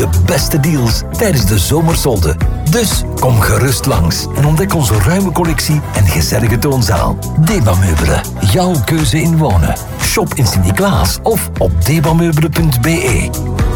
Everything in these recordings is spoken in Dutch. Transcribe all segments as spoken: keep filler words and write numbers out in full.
de beste deals tijdens de zomersolden. Dus kom gerust langs en ontdek onze ruime collectie en gezellige toonzaal. Deba Meubelen, jouw keuze in wonen. Shop in Sint-Niklaas of op debameubelen punt b e.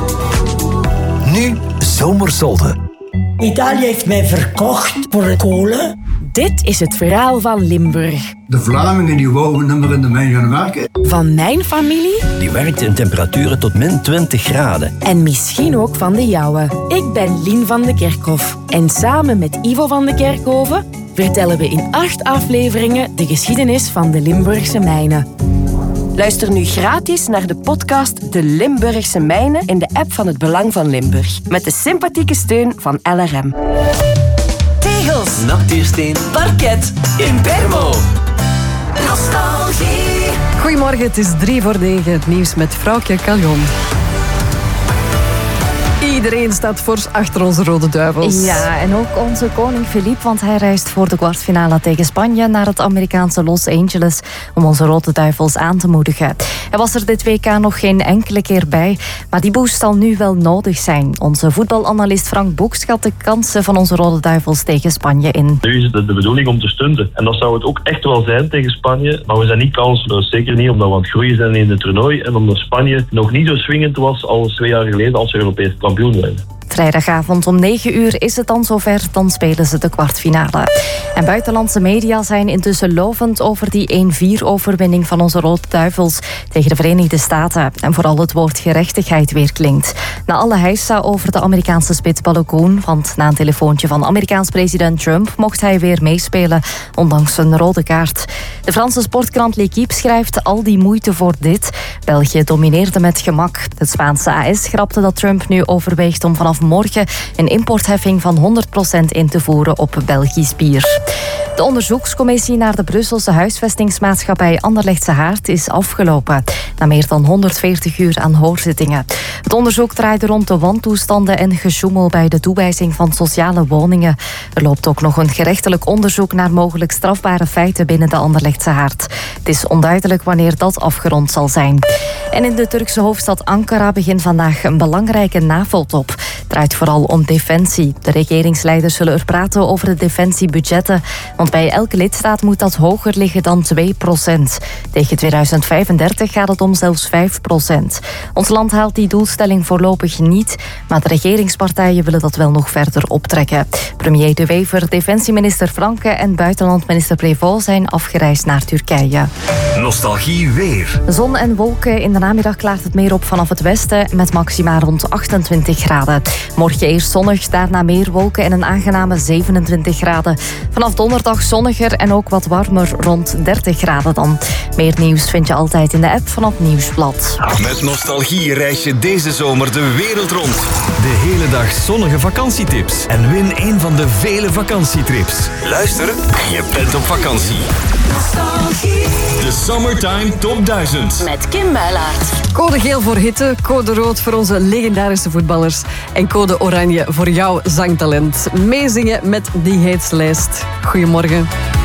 Nu zomersolden. Italië heeft mij verkocht voor kolen. Dit is het verhaal van Limburg. De Vlamingen die wouden niet meer in de mijn gaan werken. Van mijn familie. Die werkte in temperaturen tot min twintig graden. En misschien ook van de jouwe. Ik ben Lien van de Kerkhof. En samen met Ivo van de Kerkhoven vertellen we in acht afleveringen de geschiedenis van de Limburgse mijnen. Luister nu gratis naar de podcast De Limburgse Mijnen in de app van het Belang van Limburg. Met de sympathieke steun van L R M. Tegels, Natiersteen, parket, Impermo. nostalgie. Goedemorgen, het is drie voor negen. Het nieuws met Vrouwtje Caljon. Iedereen staat fors achter onze Rode Duivels. Ja, en ook onze koning Philippe, want hij reist voor de kwartfinale tegen Spanje naar het Amerikaanse Los Angeles om onze Rode Duivels aan te moedigen. Hij was er dit W K nog geen enkele keer bij, maar die boost zal nu wel nodig zijn. Onze voetbalanalist Frank Boek schat de kansen van onze Rode Duivels tegen Spanje in. Nu is het de bedoeling om te stunten. En dat zou het ook echt wel zijn tegen Spanje. Maar we zijn niet kansloos. Zeker niet omdat we aan het groeien zijn in het toernooi. En omdat Spanje nog niet zo swingend was als twee jaar geleden als ze Europees kampioen werden. Vrijdagavond om negen uur is het dan zover, dan spelen ze de kwartfinale. En buitenlandse media zijn intussen lovend over die één vier overwinning van onze Rode Duivels tegen de Verenigde Staten. En vooral het woord gerechtigheid weer klinkt. Na alle heisa over de Amerikaanse spits Balogun, want na een telefoontje van Amerikaans president Trump mocht hij weer meespelen, ondanks een rode kaart. De Franse sportkrant L'Équipe schrijft al die moeite voor dit. België domineerde met gemak. Het Spaanse A S schrapte dat Trump nu overweegt om vanaf morgen een importheffing van honderd procent in te voeren op Belgisch bier. De onderzoekscommissie naar de Brusselse huisvestingsmaatschappij Anderlechtse Haard is afgelopen. Na meer dan honderdveertig uur aan hoorzittingen. Het onderzoek draaide rond de wantoestanden en gesjoemel bij de toewijzing van sociale woningen. Er loopt ook nog een gerechtelijk onderzoek naar mogelijk strafbare feiten binnen de Anderlechtse Haard. Het is onduidelijk wanneer dat afgerond zal zijn. En in de Turkse hoofdstad Ankara begint vandaag een belangrijke NAVO-top. Het draait vooral om defensie. De regeringsleiders zullen er praten over de defensiebudgetten. Want bij elke lidstaat moet dat hoger liggen dan twee procent. Tegen tweeduizend vijfendertig gaat het om zelfs vijf procent. Ons land haalt die doelstelling voorlopig niet, maar de regeringspartijen willen dat wel nog verder optrekken. Premier De Wever, defensieminister Franke en buitenlandminister Prévost zijn afgereisd naar Turkije. Nostalgie weer. Zon en wolken. In de namiddag klaart het meer op vanaf het westen met maxima rond achtentwintig graden. Morgen eerst zonnig, daarna meer wolken en een aangename zevenentwintig graden. Vanaf donderdag zonniger en ook wat warmer, rond dertig graden dan. Meer nieuws vind je altijd in de app van het Nieuwsblad. Met Nostalgie reis je deze zomer de wereld rond. De hele dag zonnige vakantietips. En win een van de vele vakantietrips. Luister en je bent op vakantie. Nostalgie. De Summertime Top duizend. Met Kim Muilaert. Code geel voor hitte, code rood voor onze legendarische voetballers en code oranje voor jouw zangtalent. Meezingen met die hitslijst. Goedemorgen.